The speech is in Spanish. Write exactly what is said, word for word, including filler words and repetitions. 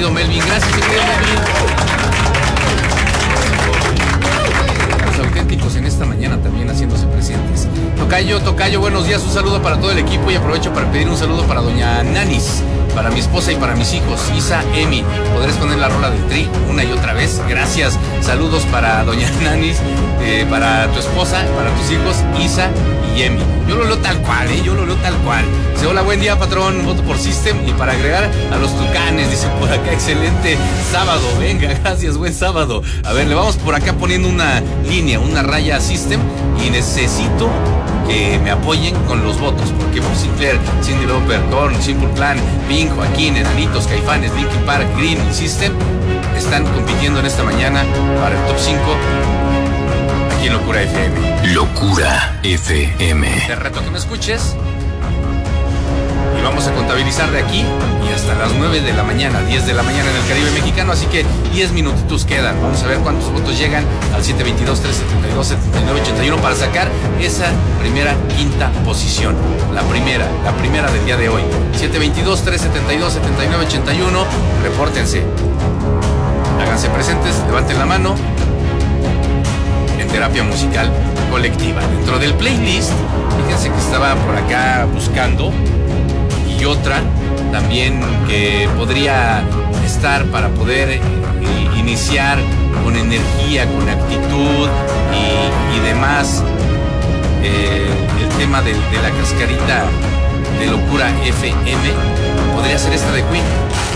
querido Melvin. Gracias, mi querido Melvin. Los auténticos en esta mañana también haciéndose presentes. Tocayo, Tocayo, buenos días. Un saludo para todo el equipo y aprovecho para pedir un saludo para doña Nanis, para mi esposa y para mis hijos, Isa, Emi. ¿Podrás poner la rola del Tri una y otra vez? Gracias. Saludos para doña Nanis, eh, para tu esposa, para tus hijos, Isa y Emi. Yo lo leo tal cual, ¿eh? Yo lo leo tal cual. Dice, hola, buen día, patrón. Voto por System. Y para agregar a los Tucanes, dice por acá, excelente sábado. Venga, gracias, buen sábado. A ver, le vamos por acá poniendo una línea, una raya a System. Y necesito que me apoyen con los votos, porque por Sinclair, Cyndi Lauper, Korn, Simple Plan, Pink, Joaquín, Enanitos, Caifanes, Linkin Park, Green y System están compitiendo en esta mañana para el top cinco aquí en Locura F M. Locura F M. Te reto que me escuches y vamos a contabilizar de aquí y hasta las nueve de la mañana, diez de la mañana en el Caribe mexicano, así que diez minutitos quedan. Vamos a ver cuántos votos llegan al siete veintidós, trescientos setenta y dos, setenta y nueve, ochenta y uno para sacar esa primera quinta posición. La primera, la primera del día de hoy. siete veintidós, trescientos setenta y dos, setenta y nueve, ochenta y uno. Repórtense. Háganse presentes, levanten la mano en terapia musical colectiva. Dentro del playlist, fíjense que estaba por acá buscando y otra también que podría estar para poder eh, iniciar con energía, con actitud y, y demás eh, el tema de, de la cascarita de Locura F M podría ser esta de Queen.